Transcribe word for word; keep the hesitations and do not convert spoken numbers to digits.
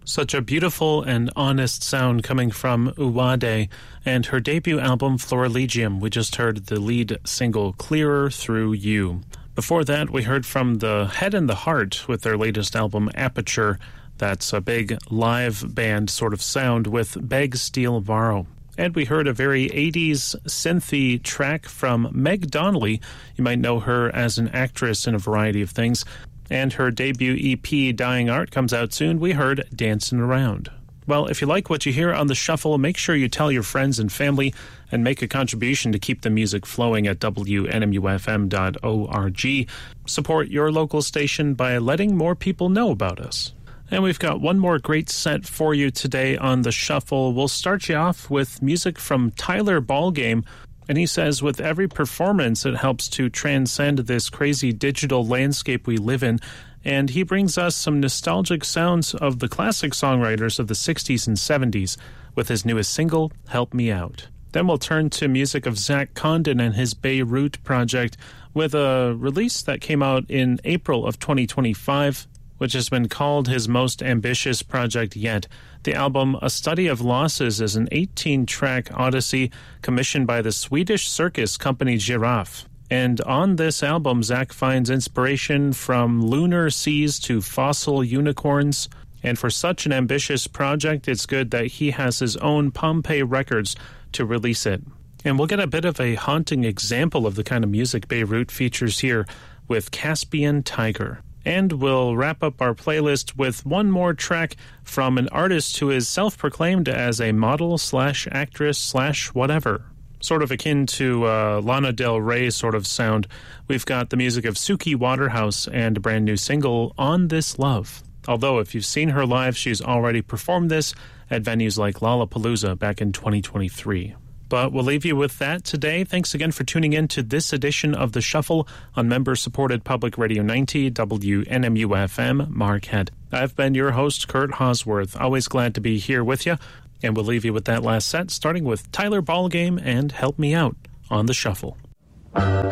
Such a beautiful and honest sound coming from Uwade and her debut album Florilegium. We just heard the lead single Clearer Through You. Before that, we heard from the Head and the Heart with their latest album Aperture. That's a big live band sort of sound with Beg Steel Varro. And we heard a very eighties synthy track from Meg Donnelly. You might know her as an actress in a variety of things. And her debut E P, Dying Art, comes out soon. We heard Dancing Around. Well, if you like what you hear on The Shuffle, make sure you tell your friends and family and make a contribution to keep the music flowing at W N M U F M dot org. Support your local station by letting more people know about us. And we've got one more great set for you today on The Shuffle. We'll start you off with music from Tyler Ballgame. And he says, with every performance, it helps to transcend this crazy digital landscape we live in. And he brings us some nostalgic sounds of the classic songwriters of the sixties and seventies with his newest single, Help Me Out. Then we'll turn to music of Zach Condon and his Beirut project with a release that came out in April of twenty twenty-five, which has been called his most ambitious project yet. The album A Study of Losses is an eighteen-track odyssey commissioned by the Swedish circus company Giraffe. And on this album, Zach finds inspiration from lunar seas to fossil unicorns. And for such an ambitious project, it's good that he has his own Pompeii Records to release it. And we'll get a bit of a haunting example of the kind of music Beirut features here with Caspian Tiger. And we'll wrap up our playlist with one more track from an artist who is self-proclaimed as a model slash actress slash whatever. Sort of akin to uh, Lana Del Rey sort of sound. We've got the music of Suki Waterhouse and a brand new single, On This Love. Although if you've seen her live, she's already performed this at venues like Lollapalooza back in twenty twenty-three. But we'll leave you with that today. Thanks again for tuning in to this edition of The Shuffle on member-supported Public Radio ninety, W N M U F M, Marquette. I've been your host, Kurt Hosworth. Always glad to be here with you. And we'll leave you with that last set, starting with Tyler Ballgame and Help Me Out on The Shuffle.